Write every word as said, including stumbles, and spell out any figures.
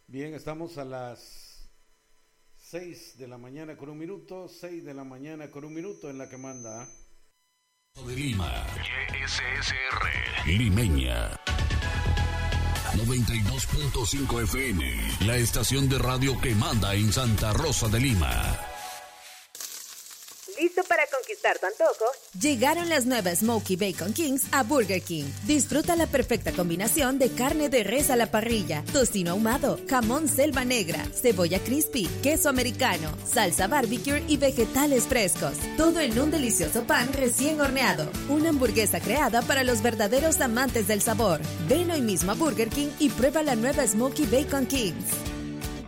Bien, estamos a las seis de la mañana con un minuto, seis de la mañana con un minuto en la que manda. De Lima, Y S S R, Limeña. noventa y dos punto cinco F M, la estación de radio que manda en Santa Rosa de Lima. ¿Listo para conquistar tu antojo? Llegaron las nuevas Smokey Bacon Kings a Burger King. Disfruta la perfecta combinación de carne de res a la parrilla, tocino ahumado, jamón selva negra, cebolla crispy, queso americano, salsa barbecue y vegetales frescos. Todo en un delicioso pan recién horneado. Una hamburguesa creada para los verdaderos amantes del sabor. Ven hoy mismo a Burger King y prueba la nueva Smokey Bacon Kings.